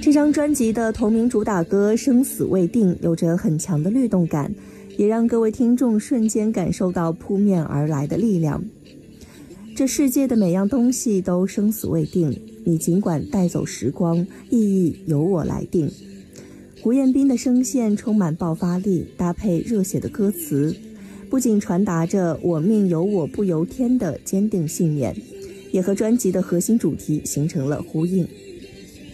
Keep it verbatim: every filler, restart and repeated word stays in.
这张专辑的同名主打歌《生死未定》有着很强的律动感，也让各位听众瞬间感受到扑面而来的力量。这世界的每样东西都生死未定，你尽管带走时光，意义由我来定。胡彦斌的声线充满爆发力，搭配热血的歌词，不仅传达着我命由我不由天的坚定信念，也和专辑的核心主题形成了呼应。